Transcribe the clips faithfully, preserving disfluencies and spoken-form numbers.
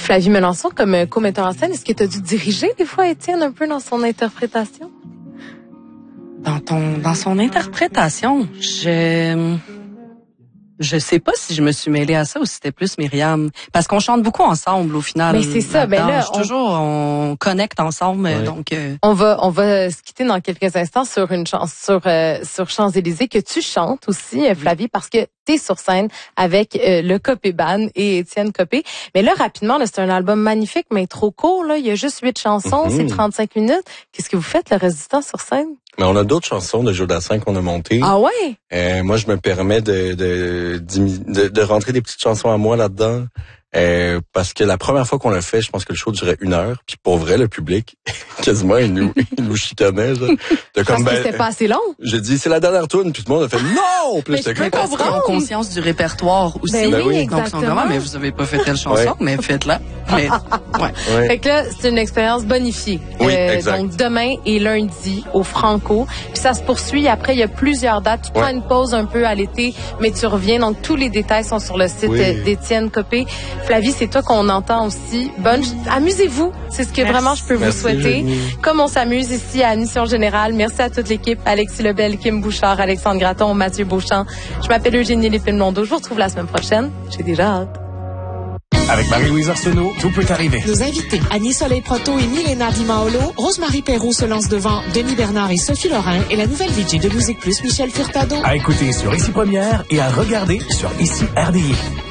Flavie Melançon, comme co-metteur en scène, est-ce que tu as dû diriger des fois Étienne un peu dans son interprétation? Dans ton, dans son interprétation, je, je sais pas si je me suis mêlée à ça ou si c'était plus Myriam. Parce qu'on chante beaucoup ensemble au final. Mais c'est ça, ben là, on... toujours, on connecte ensemble, ouais. donc. Euh... On va, on va se quitter dans quelques instants sur une chance, sur, euh, sur Champs-Élysées que tu chantes aussi, Flavie, oui. parce que t'es sur scène avec euh, le Copé Band et Étienne Copé. Mais là, rapidement, là, c'est un album magnifique, mais trop court, là. Il y a juste huit chansons, mm-hmm. c'est trente-cinq minutes. Qu'est-ce que vous faites le reste du temps sur scène? Mais on a d'autres chansons de Jodassin qu'on a montées. Ah ouais? Euh, moi, je me permets de, de, de, de rentrer des petites chansons à moi là-dedans. Euh, parce que la première fois qu'on l'a fait, je pense que le show durait une heure. Puis pour vrai, le public, quasiment, il nous, il nous chicanait. Genre. De comme, parce ben, que c'était pas assez long. J'ai dit, c'est la dernière tune. Puis tout le monde a fait non! Puis j'étais comme, parce qu'ils ont conscience du répertoire aussi. Ben oui, oui, donc, ils sont vraiment, mais vous avez pas fait telle chanson, ouais. mais faites-la. Mais, ouais. ouais. Fait que là, c'est une expérience bonifiée. Oui, euh, exact. Donc, demain et lundi, au Franco. Puis ça se poursuit. Après, il y a plusieurs dates. Tu ouais. prends une pause un peu à l'été, mais tu reviens. Donc, tous les détails sont sur le site oui. d'Étienne Copé. Flavie, c'est toi qu'on entend aussi. Bonne, amusez-vous. C'est ce que Merci. vraiment je peux Merci, vous souhaiter. Jenny. Comme on s'amuse ici à Mission Générale. Merci à toute l'équipe. Alexis Lebel, Kim Bouchard, Alexandre Gratton, Mathieu Beauchamp. Je m'appelle Eugénie Lépine-Blondeau. Je vous retrouve la semaine prochaine. J'ai déjà hâte. Avec Marie-Louise Arsenault, tout peut arriver. Nos invités, Annie Soleil Proto et Milena Di Maolo, Rosemary Perrault se lance devant Denis Bernard et Sophie Lorrain et la nouvelle V J de Musique Plus, Michel Furtado. À écouter sur Ici Première et à regarder sur Ici R D I.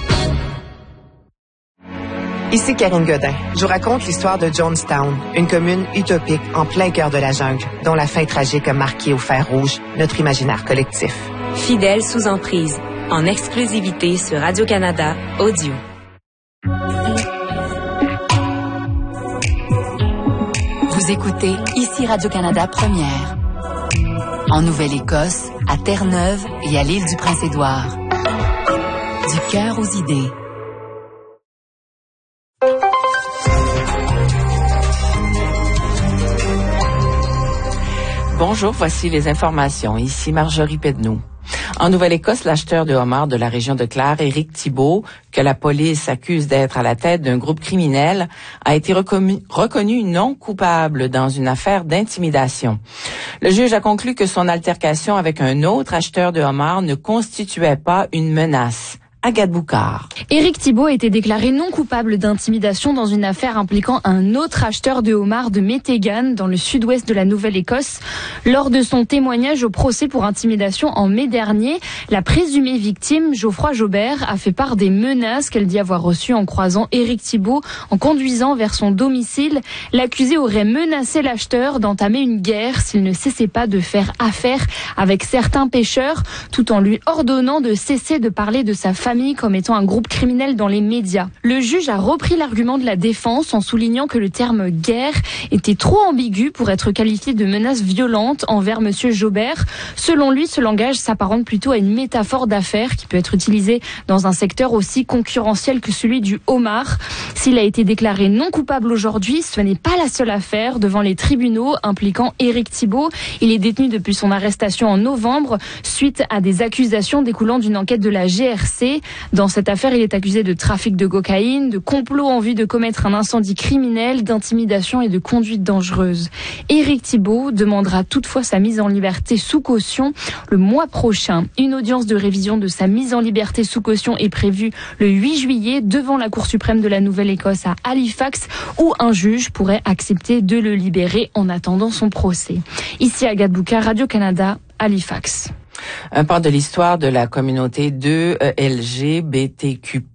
Ici Karine Godin. Je vous raconte l'histoire de Jonestown, une commune utopique en plein cœur de la jungle, dont la fin tragique a marqué au fer rouge notre imaginaire collectif. Fidèle sous emprise, en exclusivité sur Radio-Canada Audio. Vous écoutez Ici Radio-Canada Première. En Nouvelle-Écosse, à Terre-Neuve et à l'île du Prince-Édouard. Du cœur aux idées. Bonjour, voici les informations. Ici Marjorie Pedneau. En Nouvelle-Écosse, l'acheteur de homards de la région de Clare, Éric Thibault, que la police accuse d'être à la tête d'un groupe criminel, a été reconnu, reconnu non coupable dans une affaire d'intimidation. Le juge a conclu que son altercation avec un autre acheteur de homards ne constituait pas une menace. Agathe Boucard. Éric Thibault a été déclaré non coupable d'intimidation dans une affaire impliquant un autre acheteur de homards de Métégan, dans le sud-ouest de la Nouvelle-Écosse. Lors de son témoignage au procès pour intimidation en mai dernier, la présumée victime, Geoffroy Jobert, a fait part des menaces qu'elle dit avoir reçues en croisant Éric Thibault en conduisant vers son domicile. L'accusé aurait menacé l'acheteur d'entamer une guerre s'il ne cessait pas de faire affaire avec certains pêcheurs, tout en lui ordonnant de cesser de parler de sa famille comme étant un groupe criminel dans les médias. Le juge a repris l'argument de la défense en soulignant que le terme « guerre » était trop ambigu pour être qualifié de menace violente envers Monsieur Jobert. Selon lui, ce langage s'apparente plutôt à une métaphore d'affaires qui peut être utilisée dans un secteur aussi concurrentiel que celui du homard. S'il a été déclaré non coupable aujourd'hui, ce n'est pas la seule affaire devant les tribunaux impliquant Éric Thibault. Il est détenu depuis son arrestation en novembre suite à des accusations découlant d'une enquête de la G R C. Dans cette affaire, il est accusé de trafic de cocaïne, de complot en vue de commettre un incendie criminel, d'intimidation et de conduite dangereuse. Éric Thibault demandera toutefois sa mise en liberté sous caution le mois prochain. Une audience de révision de sa mise en liberté sous caution est prévue le huit juillet devant la Cour suprême de la Nouvelle-Écosse à Halifax, où un juge pourrait accepter de le libérer en attendant son procès. Ici Agathe Boucard, Radio-Canada, Halifax. Un pan de l'histoire de la communauté deux L G B T Q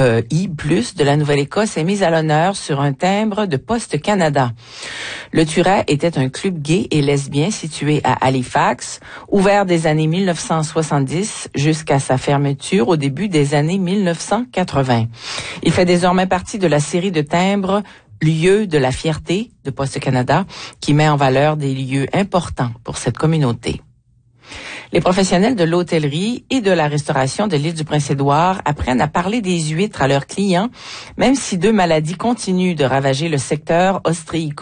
I plus, de la Nouvelle-Écosse est mise à l'honneur sur un timbre de Poste Canada. Le Turet était un club gay et lesbien situé à Halifax, ouvert des années mille neuf cent soixante-dix jusqu'à sa fermeture au début des années mille neuf cent quatre-vingts. Il fait désormais partie de la série de timbres Lieux de la fierté de Poste Canada, qui met en valeur des lieux importants pour cette communauté. Les professionnels de l'hôtellerie et de la restauration de l'île du Prince-Édouard apprennent à parler des huîtres à leurs clients, même si deux maladies continuent de ravager le secteur ostréico.